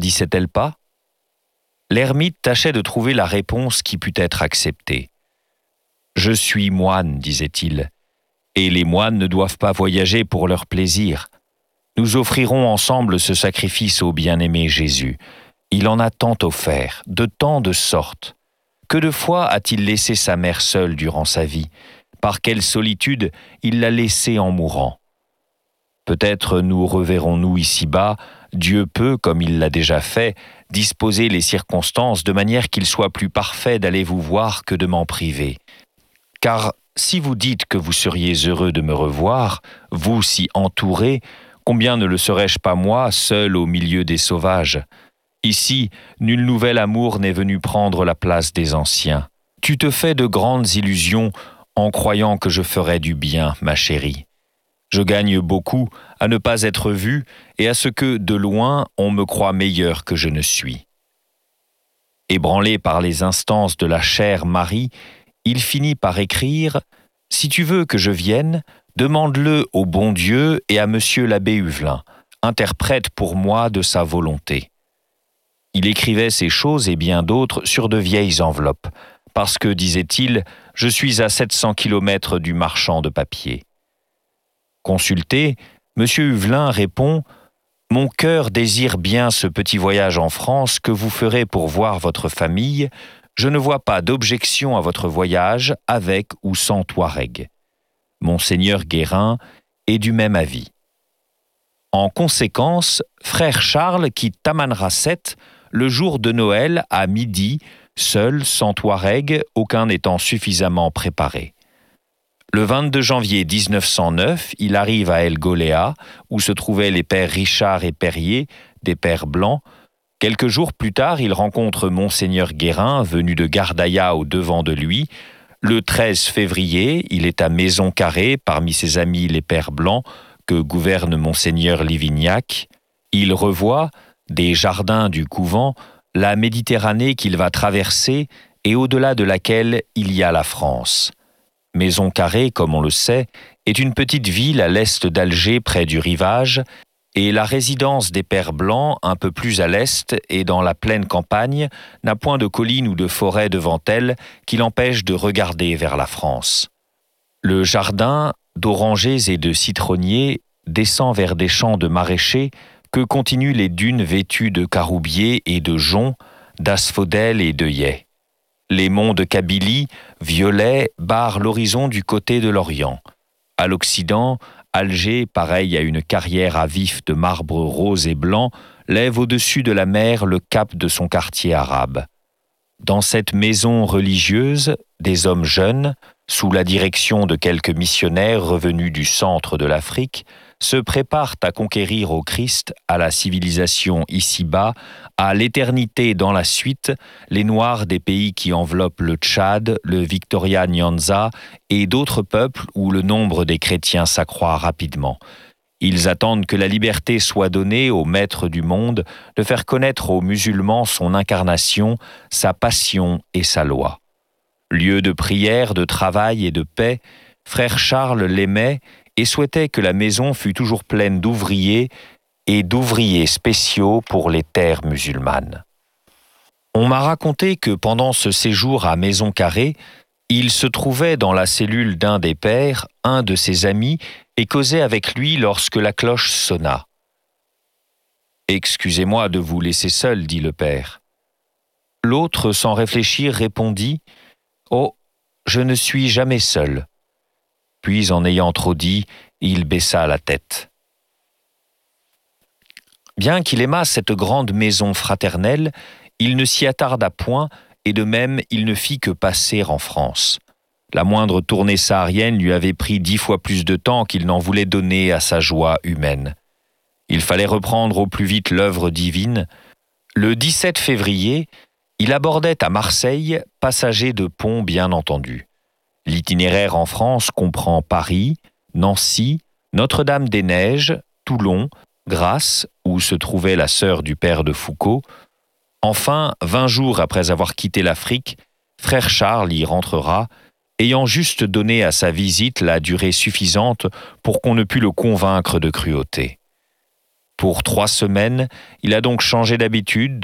n'interdisait-elle pas ? L'ermite tâchait de trouver la réponse qui pût être acceptée. « Je suis moine, disait-il, et les moines ne doivent pas voyager pour leur plaisir. Nous offrirons ensemble ce sacrifice au bien-aimé Jésus. Il en a tant offert, de tant de sortes. Que de fois a-t-il laissé sa mère seule durant sa vie ? Par quelle solitude il l'a laissée en mourant ? Peut-être nous reverrons-nous ici-bas. Dieu peut, comme il l'a déjà fait, disposer les circonstances de manière qu'il soit plus parfait d'aller vous voir que de m'en priver. Car si vous dites que vous seriez heureux de me revoir, vous si entouré, combien ne le serais-je pas moi, seul au milieu des sauvages ? Ici, nul nouvel amour n'est venu prendre la place des anciens. Tu te fais de grandes illusions en croyant que je ferai du bien, ma chérie. Je gagne beaucoup à ne pas être vu et à ce que, de loin, on me croit meilleur que je ne suis. » Ébranlé par les instances de la chère Marie, il finit par écrire « Si tu veux que je vienne, demande-le au bon Dieu et à monsieur l'abbé Huvelin, interprète pour moi de sa volonté. » Il écrivait ces choses et bien d'autres sur de vieilles enveloppes, parce que, disait-il, je suis à 700 kilomètres du marchand de papier. Consulté, M. Huvelin répond « Mon cœur désire bien ce petit voyage en France que vous ferez pour voir votre famille. Je ne vois pas d'objection à votre voyage avec ou sans Touareg. Monseigneur Guérin est du même avis. » En conséquence, frère Charles quitte Tamanrasset le jour de Noël à midi, seul, sans Touareg, aucun n'étant suffisamment préparé. Le 22 janvier 1909, il arrive à El Goléa, où se trouvaient les pères Richard et Perrier, des pères blancs. Quelques jours plus tard, il rencontre Monseigneur Guérin, venu de Gardaïa au-devant de lui. Le 13 février, il est à Maison Carrée, parmi ses amis les pères blancs, que gouverne Monseigneur Livignac. Il revoit, des jardins du couvent, la Méditerranée qu'il va traverser et au-delà de laquelle il y a la France. Maison Carrée, comme on le sait, est une petite ville à l'est d'Alger près du rivage, et la résidence des Pères Blancs, un peu plus à l'est et dans la pleine campagne, n'a point de collines ou de forêts devant elle qui l'empêchent de regarder vers la France. Le jardin, d'orangers et de citronniers, descend vers des champs de maraîchers que continuent les dunes vêtues de caroubiers et de joncs, d'asphodèles et d'œillets. Les monts de Kabylie, violets, barrent l'horizon du côté de l'Orient. À l'Occident, Alger, pareil à une carrière à vif de marbre rose et blanc, lève au-dessus de la mer le cap de son quartier arabe. Dans cette maison religieuse, des hommes jeunes, sous la direction de quelques missionnaires revenus du centre de l'Afrique, se préparent à conquérir au Christ, à la civilisation ici-bas, à l'éternité dans la suite, les Noirs des pays qui enveloppent le Tchad, le Victoria Nyanza et d'autres peuples où le nombre des chrétiens s'accroît rapidement. Ils attendent que la liberté soit donnée au maître du monde de faire connaître aux musulmans son incarnation, sa passion et sa loi. Lieu de prière, de travail et de paix, frère Charles l'aimait et souhaitait que la maison fût toujours pleine d'ouvriers et d'ouvriers spéciaux pour les terres musulmanes. On m'a raconté que pendant ce séjour à Maison Carrée, il se trouvait dans la cellule d'un des pères, un de ses amis, et causait avec lui lorsque la cloche sonna. « Excusez-moi de vous laisser seul, dit le père. » L'autre, sans réfléchir, répondit « Oh, je ne suis jamais seul. » Puis, en ayant trop dit, il baissa la tête. Bien qu'il aimât cette grande maison fraternelle, il ne s'y attarda point, et de même il ne fit que passer en France. La moindre tournée saharienne lui avait pris 10 fois plus de temps qu'il n'en voulait donner à sa joie humaine. Il fallait reprendre au plus vite l'œuvre divine. Le 17 février, il abordait à Marseille, passager de pont bien entendu. L'itinéraire en France comprend Paris, Nancy, Notre-Dame-des-Neiges, Toulon, Grasse, où se trouvait la sœur du père de Foucault. Enfin, 20 jours après avoir quitté l'Afrique, frère Charles y rentrera, ayant juste donné à sa visite la durée suffisante pour qu'on ne pût le convaincre de cruauté. Pour 3 semaines, il a donc changé d'habitude